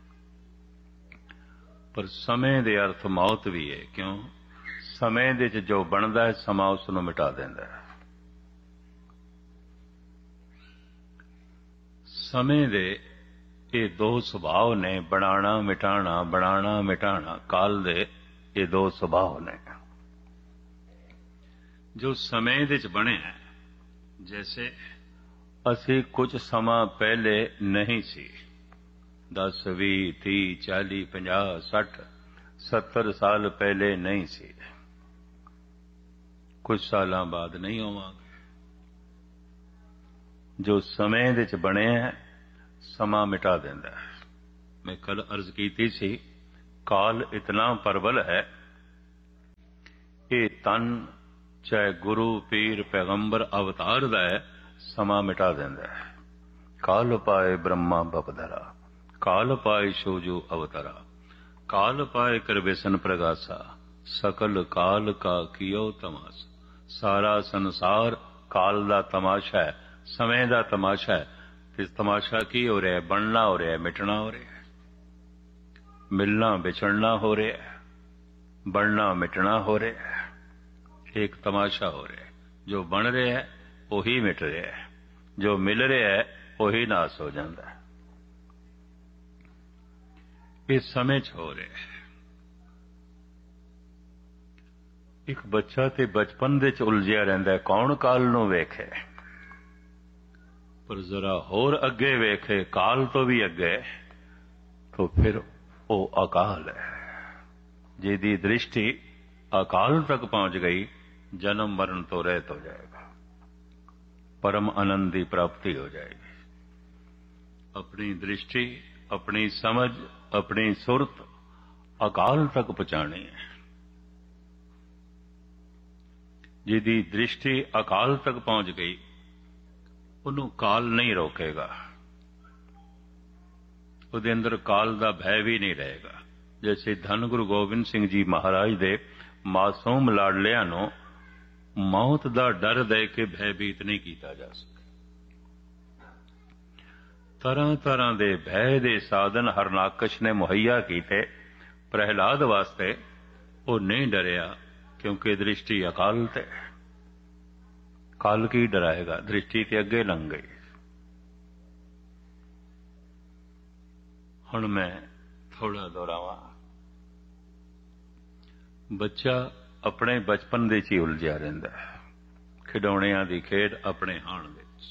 पर समय दे अर्थ मौत भी है। क्यों? समय दे च जो बनदा है समा उस नूं मिटा देंदा है। समय दे ये दो सुभाव ने, बनाना मिटाना, बनाना मिटाना। काल दे ये दो सुभाव ने जो समय दे च बने हैं। जैसे असी कुछ समा पहले नहीं सी, दस भी ती चाली पंजाह सठ सत्तर साल पहले नहीं सी, कुछ सालों बाद नहीं होवांगे। जो समय दे च बने हैं समा मिटा देंदा है। मैं कल अर्ज कीती सी, काल इतना प्रबल है, ये तन चाहे गुरु पीर पैगंबर अवतार दा है, समा मिटा देंदा है। काल पाए ब्रह्मा बपधरा, काल पाए शोजो अवतरा, काल पाए कर बेसन प्रगासा, सकल काल का कियो तमाशा। सारा संसार काल दा तमाशा है, समय दा तमाशा है। इस तमाशा की हो रहा है? बनना हो रहा है, मिटना हो रहा है, मिलना बिछड़ना हो रहा है, बनना मिटना हो रहा है। एक तमाशा हो रहा है। जो बन रहा है वही मिट रहा है, जो मिल रहा है वही नाश हो जाता है। इस समय च हो रहा है। एक बच्चा ते बचपन दे च उलझिया रहिंदा है, कौन काल नूं वेखे। पर जरा होर अगे वेखे, काल तो भी अगे, तो फिर वो अकाल है। जिहदी दृष्टि अकाल तक पहुंच गई, जन्म मरण तो रहित हो जाएगा, परम आनंद की प्राप्ति हो जाएगी। अपनी दृष्टि, अपनी समझ, अपनी सुरत अकाल तक पहुंचानी है। जिहदी दृष्टि अकाल तक पहुंच गई, ਉਹਨੂੰ काल नहीं रोकेगा, ਉਹਦੇ अंदर काल का भय भी नहीं रहेगा। जैसे धन गुरु गोबिंद सिंह जी महाराज दे मासूम लाडलियां ਨੂੰ मौत का डर दे के भयभीत नहीं किया जा सके। तरह तरह के भय के साधन हरनाकश ने मुहैया किए प्रहलाद वास्ते, वो नहीं डरिया क्योंकि दृष्टि अकाल ते। काल की डराएगा, दृष्टि ते अगे लंघ गई। हुण मैं थोड़ा दोहरावां। बच्चा अपने बचपन दे च उलझिया रहिंदा है, खिडौणियां दी खेड अपने हाण विच।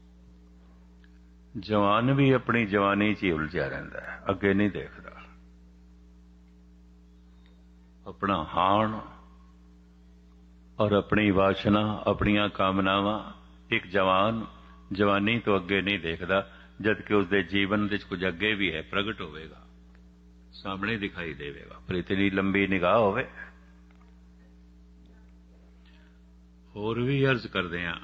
जवान भी अपनी जवानी च उलझिया रहिंदा है, अगे नहीं देखदा। अपना हाण और अपनी वासना, अपनियां कामनावां, एक जवान जवानी तो अगे नहीं देखदा, जबकि उसके जीवन विच कुछ अगे भी है, प्रगट होवेगा, सामने दिखाई देवेगा, पर इतनी लंबी निगाह होवे। होर भी अर्ज करदे हां,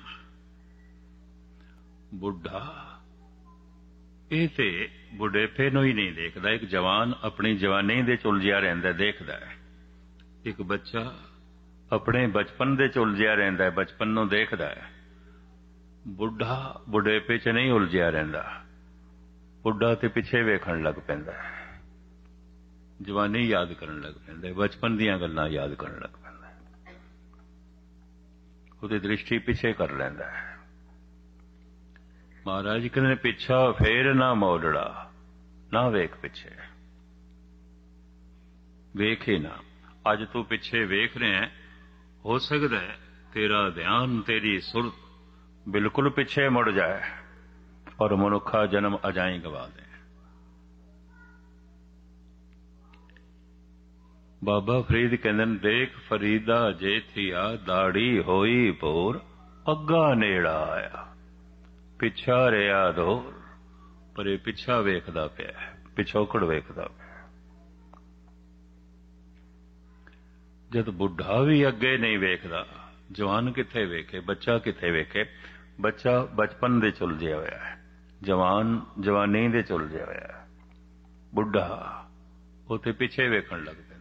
बुढ़ा ये ते बुढ़ेपे नूं ही नहीं देखदा। एक जवान अपनी जवानी दे च उलझिया रहिंदा, देखदा है। एक बच्चा अपने बचपन दे च उलझिया रहिंदा है, बचपन नूं देखदा है। बुढ़ा बुढ़ेपे च नहीं उलझिया रहिंदा, बुढ़ा ते पिछे वेखण लग पैंदा है, जवानी याद करन लग पैंदा है, बचपन दीयां गल्लां याद करन लग पैंदा है, उहदी दृष्टि पिछे कर लैंदा है। महाराज कहंदे पिछा फेर ना मोड़ड़ा, ना वेख पिछे। ਵੇਖ ਹੀ ਨਾ। ਅੱਜ ਤੂੰ ਪਿੱਛੇ ਵੇਖ ਰਿਹਾ, ਹੋ ਸਕਦਾ ਹੈ ਤੇਰਾ ਧਿਆਨ, ਤੇਰੀ ਸੁਰਤ ਬਿਲਕੁਲ ਪਿੱਛੇ ਮੁੜ ਜਾਏ ਔਰ ਮਨੁੱਖਾ ਜਨਮ ਅਜਾਈਂ ਗਵਾ ਦੇ। ਬਾਬਾ ਫਰੀਦ ਕਹਿੰਦੇ ਨੇ, ਦੇਖ ਫਰੀਦਾ ਜੇ ਥੀਆ ਦਾੜੀ ਹੋਈ ਭੋਰ, ਅੱਗਾ ਨੇੜਾ ਆਇਆ ਪਿੱਛਾ ਰਿਹਾ ਦੌਰ। ਪਰ ਇਹ ਪਿੱਛਾ ਵੇਖਦਾ ਪਿਆ, ਪਿਛੋਕੜ ਵੇਖਦਾ ਪਿਆ। ਜਦ ਬੁੱਢਾ ਵੀ ਅੱਗੇ ਨਹੀਂ ਵੇਖਦਾ, ਜਵਾਨ ਕਿੱਥੇ ਵੇਖੇ, ਬੱਚਾ ਕਿੱਥੇ ਵੇਖੇ। ਬੱਚਾ ਬਚਪਨ ਦੇ ਉਲਝਿਆ ਹੋਇਆ ਹੈ, ਜਵਾਨ ਜਵਾਨੀ ਦੇ ਉਲਝਿਆ ਹੋਇਆ ਹੈ, ਬੁੱਢਾ ਉਹ ਤੇ ਪਿੱਛੇ ਵੇਖਣ ਲੱਗ ਪੈਂਦਾ।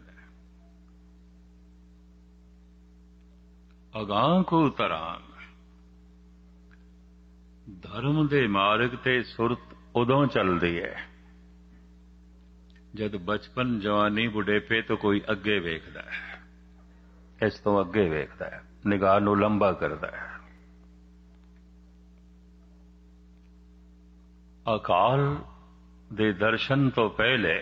ਅਗਾਂਹ ਕੋ ਤਰਾਂਗ, ਧਰਮ ਦੇ ਮਾਰਗ ਤੇ ਸੁਰਤ ਉਦੋਂ ਚੱਲਦੀ ਹੈ ਜਦ ਬਚਪਨ, ਜਵਾਨੀ, ਬੁਢੇਪੇ ਤੋਂ ਕੋਈ ਅੱਗੇ ਵੇਖਦਾ ਹੈ, ਇਸ ਤੋਂ ਅੱਗੇ ਵੇਖਦਾ ਹੈ, ਨਿਗਾਹ ਨੂੰ ਲੰਬਾ ਕਰਦਾ ਹੈ। ਅਕਾਲ ਦੇ ਦਰਸ਼ਨ ਤੋਂ ਪਹਿਲੇ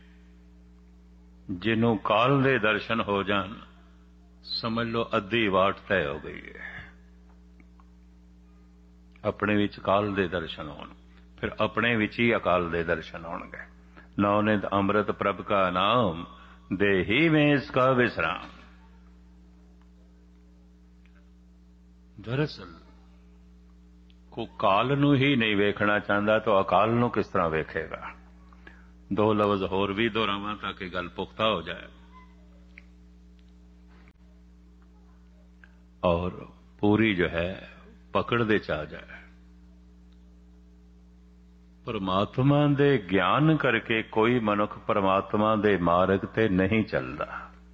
ਜਿਹਨੂੰ ਕਾਲ ਦੇ ਦਰਸ਼ਨ ਹੋ ਜਾਣ, ਸਮਝ ਲਓ ਅੱਧੀ ਵਾਟ ਤੈਅ ਹੋ ਗਈ ਹੈ। ਆਪਣੇ ਵਿੱਚ ਕਾਲ ਦੇ ਦਰਸ਼ਨ ਹੋਣ, ਫਿਰ ਆਪਣੇ ਵਿੱਚ ਹੀ ਅਕਾਲ ਦੇ ਦਰਸ਼ਨ ਹੋਣਗੇ। ਨੌਨਿਤ ਅੰਮ੍ਰਿਤ ਪ੍ਰਭ ਕਾ ਨਾਮ, ਦੇਹੀ ਮੇਂ ਇਸਕਾ ਵਿਸਰਾਮ। ਦਰਅਸਲ ਕੋ ਕਾਲ ਨੂੰ ਹੀ ਨਹੀਂ ਵੇਖਣਾ ਚਾਹੁੰਦਾ ਤਾਂ ਅਕਾਲ ਨੂੰ ਕਿਸ ਤਰ੍ਹਾਂ ਵੇਖੇਗਾ। ਦੋ ਲਫ਼ਜ਼ ਹੋਰ ਵੀ ਦੁਹਰਾਵਾਂ ਤਾਂ ਕਿ ਗੱਲ ਪੁਖਤਾ ਹੋ ਜਾਏ ਔਰ ਪੂਰੀ ਜੋ ਹੈ ਪਕੜ ਦੇ ਚ ਆ ਜਾਏ। ਪਰਮਾਤਮਾ ਦੇ ਗਿਆਨ ਕਰਕੇ ਕੋਈ ਮਨੁੱਖ ਪਰਮਾਤਮਾ ਦੇ ਮਾਰਗ ਤੇ ਨਹੀਂ ਚੱਲਦਾ।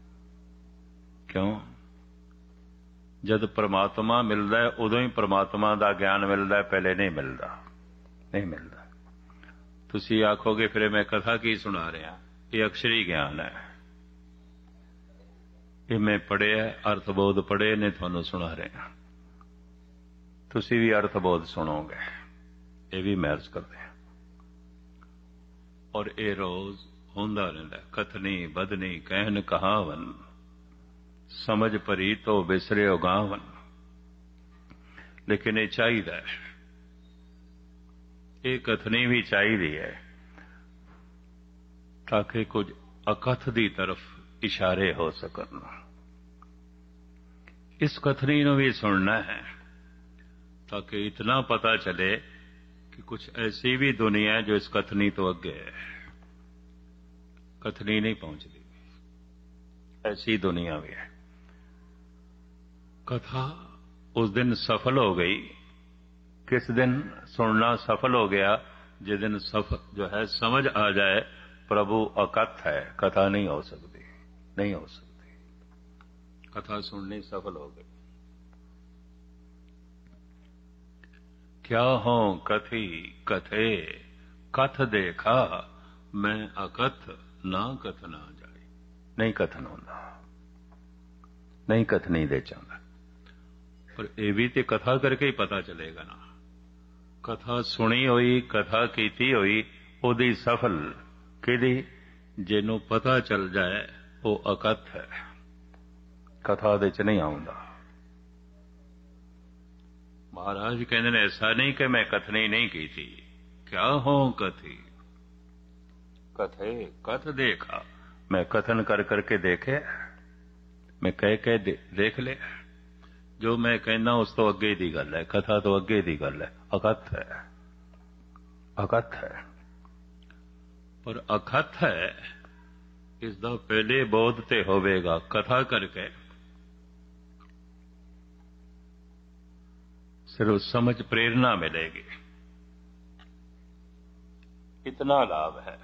ਕਿਉਂ? ਜਦ ਪਰਮਾਤਮਾ ਮਿਲਦਾ ਹੈ ਉਦੋਂ ਹੀ ਪਰਮਾਤਮਾ ਦਾ ਗਿਆਨ ਮਿਲਦਾ, ਪਹਿਲੇ ਨਹੀਂ ਮਿਲਦਾ, ਨਹੀਂ ਮਿਲਦਾ। ਤੁਸੀਂ ਆਖੋਗੇ ਫਿਰ ਮੈਂ ਕਥਾ ਕੀ ਸੁਣਾ ਰਿਹਾ, ਇਹ ਅਕਸ਼ਰੀ ਗਿਆਨ ਹੈ, ਇਹ ਮੈਂ ਪੜ੍ਹਿਆ, ਅਰਥਬੋਧ ਪੜ੍ਹੇ ਨੇ ਤੁਹਾਨੂੰ ਸੁਣਾ ਰਿਹਾ। ਤੁਸੀਂ ਵੀ ਅਰਥਬੋਧ ਸੁਣੋਗੇ, ਇਹ ਵੀ ਮੈਂ ਅਰਜ਼ ਕਰਦੇ ਹਾਂ। ਔਰ ਇਹ ਰੋਜ਼ ਹੁੰਦਾ ਰਹਿੰਦਾ। ਕਥਨੀ ਬਦਨੀ ਕਹਿਨ ਕਹਾਵਨ, ਸਮਝ ਭਰੀ ਤੋਂ ਬਿਸਰਿਓ ਗਾਵਨ। ਲੇਕਿਨ ਇਹ ਚਾਹੀਦਾ ਹੈ, ਇਹ ਕਥਨੀ ਵੀ ਚਾਹੀਦੀ ਹੈ ਤਾਂ ਕਿ ਕੁਝ ਅਕਥ ਦੀ ਤਰਫ ਇਸ਼ਾਰੇ ਹੋ ਸਕਣ। ਇਸ ਕਥਨੀ ਨੂੰ ਵੀ ਸੁਣਨਾ ਹੈ ਤਾਂ ਕਿ ਇਤਨਾ ਪਤਾ ਚਲੇ कि कुछ ऐसी भी दुनिया है जो इस कथनी तो अगे है, कथनी नहीं पहुंचती, ऐसी दुनिया भी है। कथा उस दिन सफल हो गई। किस दिन सुनना सफल हो गया? जिस दिन सफल जो है समझ आ जाए प्रभु अकथ है, कथा नहीं हो सकती, नहीं हो सकती। कथा सुननी सफल हो गई। क्या हो कथी कथे, कथ देखा मैं अकथ, ना कथ ना जाए। नहीं कथन होता, नहीं कथनी दे चाहता। पर यह भी तो कथा करके ही पता चलेगा ना। कथा सुनी हुई, कथा कीती हुई, ओदी सफल किदी, जिन्हों पता चल जाए वो अकथ है, कथा दे च नहीं आउंदा। महाराज कहते हैं ऐसा नहीं कि मैं कथनी नहीं की थी। क्या हो कथी कथे, कथ देखा, मैं कथन कर करके देखे, मैं कह के दे, देख ले। जो मैं कहना उस तो अगे दी गल है, कथा तो अगे दी गल है, अकथ है, अकथ है। पर अकथ है इसका पहले बोध ते होवेगा, कथा करके सिर्फ समझ प्रेरणा मिलेगी, इतना लाभ है।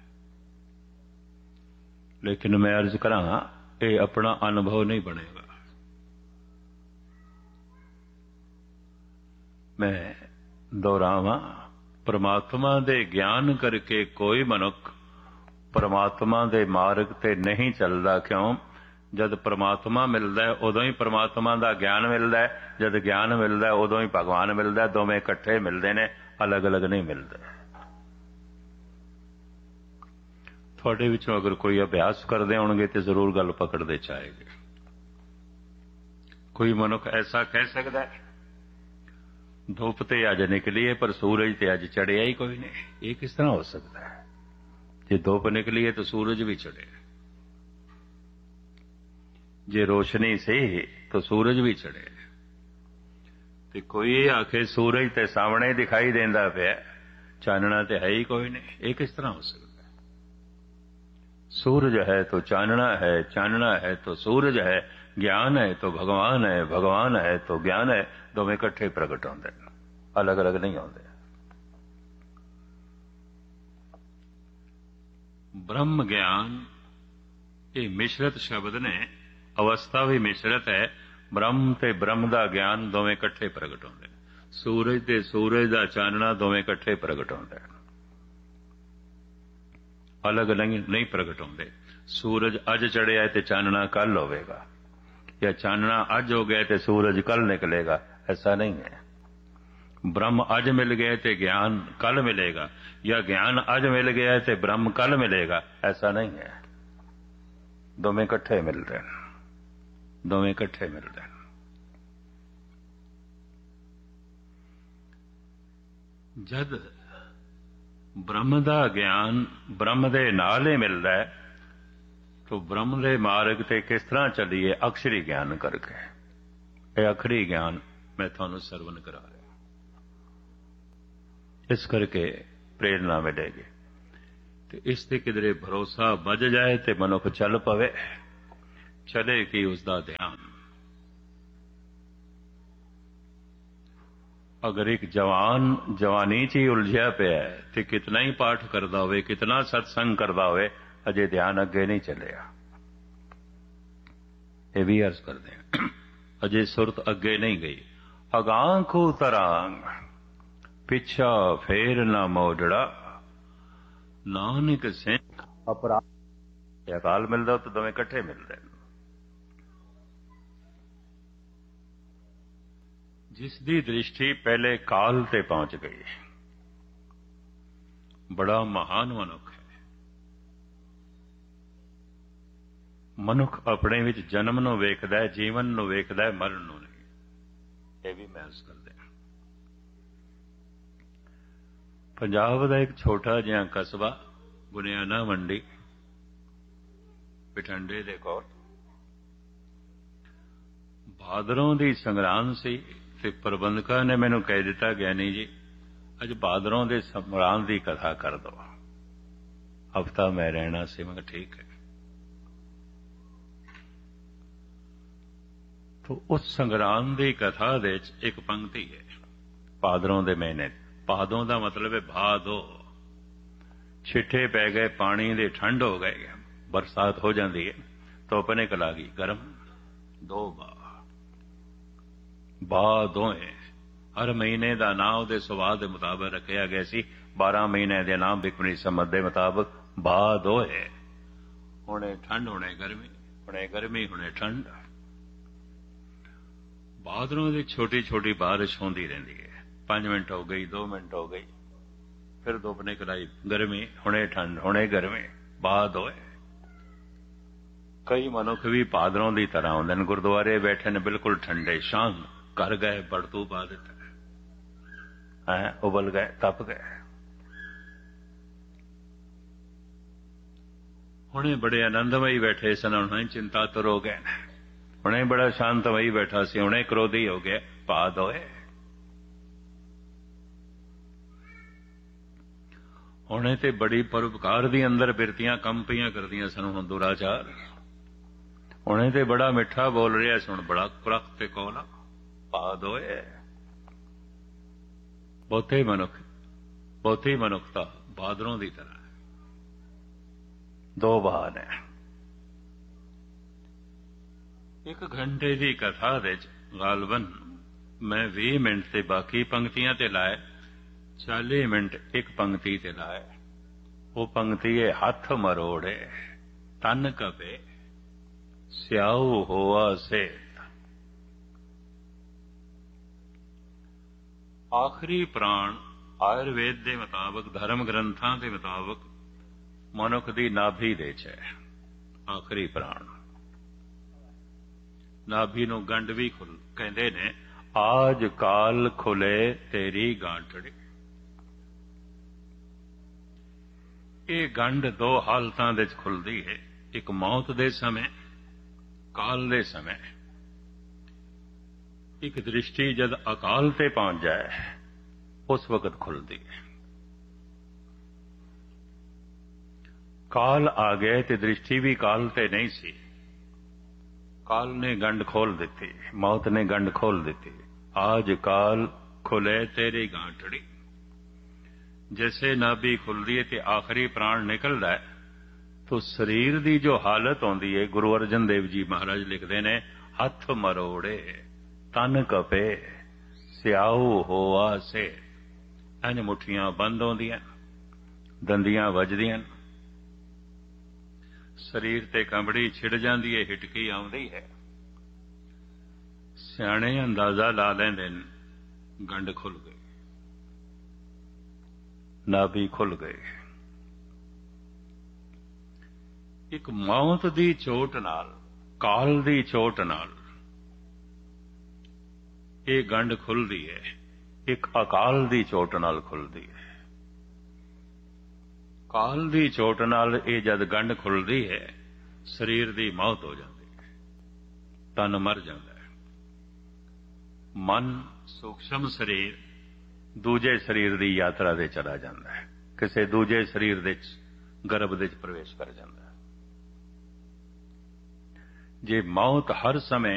लेकिन मैं अर्ज करा ये अपना अनुभव नहीं बनेगा। मैं दोहरावा, परमात्मा दे ज्ञान करके कोई मनुख परमात्मा दे मार्ग ते नहीं चलता। क्यों? जद परमात्मा मिलता है उदों ही परमात्मा का ज्ञान मिलता है, जद ज्ञान मिलता है उदों ही भगवान मिलता है। दोवें इकट्ठे मिलते हैं, अलग अलग नहीं मिलते। ਤੁਹਾਡੇ ਵਿੱਚੋਂ ਅਗਰ ਕੋਈ ਅਭਿਆਸ ਕਰਦੇ ਹੋਣਗੇ ਤੇ ਜ਼ਰੂਰ ਗੱਲ ਪਕੜਦੇ ਚਾਹੇਗੇ। ਕੋਈ ਮਨੁੱਖ ਐਸਾ ਕਹਿ ਸਕਦਾ ਹੈ ਧੁੱਪ ਤੇ ਅੱਜ ਨਿਕਲੀ ਹੈ ਪਰ ਸੂਰਜ ਤੇ ਅੱਜ ਚੜਿਆ ਹੀ ਕੋਈ ਨਹੀਂ। ਇਹ ਕਿਸ ਤਰ੍ਹਾਂ ਹੋ ਸਕਦਾ ਹੈ? ਜੇ ਧੁੱਪ ਨਿਕਲੀ ਹੈ ਤਾਂ ਸੂਰਜ ਵੀ ਚੜਿਆ, ਜੇ ਰੋਸ਼ਨੀ ਸੀ ਤਾਂ ਸੂਰਜ ਵੀ ਚੜਿਆ। ਤੇ ਕੋਈ ਇਹ ਆਖੇ ਸੂਰਜ ਤੇ ਸਾਹਮਣੇ ਦਿਖਾਈ ਦਿੰਦਾ ਪਿਆ, ਚਾਨਣਾ ਤੇ ਹੈ ਹੀ ਕੋਈ ਨਹੀਂ। ਇਹ ਕਿਸ ਤਰ੍ਹਾਂ ਹੋ ਸਕਦਾ? सूरज है तो चानना है, चानना है तो सूरज है, ज्ञान है तो भगवान है, भगवान है तो ज्ञान है। दोवें इकट्ठे प्रगट होंदे, अलग अलग नहीं होंदे। ब्रह्म ज्ञान ये मिश्रित शब्द ने, अवस्था भी मिश्रित है। ब्रह्म ते ब्रह्म दा ज्ञान दोवें इकट्ठे प्रगट होंदे। सूरज ते सूरज दा चानना दोवें इकट्ठे प्रगट होंदे, अलग नहीं नहीं प्रगट होंदे। सूरज अज चढ़िया है तो चानना कल होवेगा, या चानना अज हो गया तो सूरज कल निकलेगा, ऐसा नहीं है। ब्रह्म अज मिल गया तो ज्ञान कल मिलेगा, या ज्ञान अज मिल गया तो ब्रह्म कल मिलेगा, ऐसा नहीं है। दोवें इकट्ठे मिल रहे हैं, दोवें इकट्ठे मिल रहे हैं। जद ब्रह्म दा ज्ञान ब्रह्म दे नाल ही मिलता है तो ब्रह्म दे मार्ग ते किस तरह चलीए? अक्षरी ज्ञान करके। यह अखरी ज्ञान मैं थानू सरवण करा रहा, इस करके प्रेरणा मिलेगी। तो इस ते किधरे भरोसा बज जाए तो मनुख चल पवे, चले कि उसका ध्यान। अगर एक जवान जवानी च ही उलझिया पिया है तो कितना ही पाठ करता हो, कितना सत्संग करता हो, अजे ध्यान अगे नहीं चलिया। ये भी अर्ज करते हैं, अजे सुरत अगे नहीं गई। अगां को तरांग पिछा फेर ना मोजड़ा, नानक सिंह अपराध। अकाल मिलता तो दोवें इकट्ठे मिलते हैं। जिसकी दृष्टि पहले काल ते पहुंच गई, बड़ा महान मनुख है। मनुख अपने विच जन्म नूं वेखदा है, जीवन नूं वेखदा है, मरण नूं नहीं। यह भी महसूस करते हैं। पंजाब का एक छोटा जिहा कस्बा बुनियाना मंडी बठिंडे दे कोल, भादरों दी संगरांद सी ते प्रबंधकां ने मैनूं कह दिता, ज्ञानी जी अज भादरों दे संगरांद दी कथा कर दो, हफ्ता मैं रहना सी। मैं कहा ठीक है। तो उस संगरांद दी कथा दे एक पंक्ति है, भादरों दे महीने। भादों दा मतलब है भादो, छिठे पै गए, पानी दे ठंड हो गए, बरसात हो जाती है, धुप निकल आ गई, गर्म। दो बा बा दोए, हर महीने का नाम उहदे सुभाव के मुताबिक रखा गया सी। बारह महीने के नाम बिकमणी समझ के मुताबिक बा दोए। हुणे ठंड, हुणे गर्मी, हुणे गर्मी, हुणे ठंड। भादरों की छोटी छोटी बारिश होती रहती है, पांच मिनट हो गई, दो मिनट हो गई, फिर धुप निकल आई, गर्मी, हुणे ठंड, हुणे गर्मी, बा दोए। कई मनुख भी भादरों की तरह होंदे ने, गुरुद्वारे बैठे ने बिल्कुल ठंडे, शांत, कर गए बड़तू पा दिता है, उबल गए, तप गए। हुणे बड़े आनंदमयी बैठे सन, हुणे चिंतातुर हो गए। हुणे बड़ा शांतमयी बैठा सी, हुणे क्रोधी हो गया, भाद होए। हुणे ते बड़ी परोपकार दी अंदर बिरतियां कम पईयां करदियां सन, हुण दुराचार। हुणे ते बड़ा मिठा बोल रहा सी, हुण बड़ा कुरख ते कोला, भाद होए। बहुते मनुख, बहुती मनुखता भादरों की तरह है। दो बहार है। एक घंटे की कथा दे गालबन मैं भी मिनट से बाकी पंक्तियां ते लाए, चाली मिनट एक पंक्ति ते लाए। वो पंक्ति है, हथ मरोड़े तन कपे स्याऊ होआ से। आखिरी प्राण आयुर्वेद के मुताबिक, धर्म ग्रंथों के मुताबिक ਮਨੁੱਖ ਦੀ ਨਾਭੀ ਦੇ ਚ ਹੈ ਆਖਰੀ ਪ੍ਰਾਣ। ਨਾਭੀ ਨੂੰ ਗੰਢ ਵੀ ਖੁੱਲ ਕਹਿੰਦੇ ਨੇ, ਆਜ ਕਾਲ ਖੁੱਲੇ ਤੇਰੀ ਗਾਂਠੜੀ। ਇਹ ਗੰਢ ਦੋ ਹਾਲਤਾਂ ਦੇ ਚ ਖੁੱਲਦੀ ਹੈ, ਇੱਕ ਮੌਤ ਦੇ ਸਮੇਂ, ਕਾਲ ਦੇ ਸਮੇਂ। ਇੱਕ ਦ੍ਰਿਸ਼ਟੀ ਜਦ ਅਕਾਲ ਤੇ ਪਹੁੰਚ ਜਾਏ ਉਸ ਵਕਤ ਖੁੱਲਦੀ ਹੈ। ਕਾਲ ਆ ਗਏ ਤੇ ਦ੍ਰਿਸ਼ਟੀ ਵੀ ਕਾਲ ਤੇ ਨਹੀਂ ਸੀ, ਕਾਲ ਨੇ ਗੰਢ ਖੋਲ ਦਿੱਤੀ, ਮੌਤ ਨੇ ਗੰਢ ਖੋਲ ਦਿੱਤੀ। ਆਜ ਕਾਲ ਖੁੱਲੇ ਤੇਰੀ ਗਾਂਠੜੀ। जैसे नाभि खुलती है तो आखिरी प्राण निकलता है, तो शरीर की जो हालत आती है, गुरु अर्जन देव जी महाराज लिखते हैं, हथ मरोड़े तन कपे स्याऊ होआ से। इंज मुठियां बंद होंदियां, दंदियां वजदियां, शरीर ते कंबड़ी छिड़ जाती है, हिटकी आउंदी है। सियाणे अंदाजा ला लेंदे गंढ खुल गई, नाभि खुल गए। एक मौत दी चोट नाल, काल दी चोट नाल ये गंढ खुलदी है, एक अकाल दी चोट नाल खुलदी है। काल दी चोट नाल ये जद गंढ खुलदी है, शरीर दी मौत हो जाती है, तन मर जाता है। मन सूक्ष्म शरीर दूजे शरीर की यात्रा दे चला जाता है, किसी दूजे शरीर दे गर्भ दे प्रवेश कर जाता है। जे मौत हर समय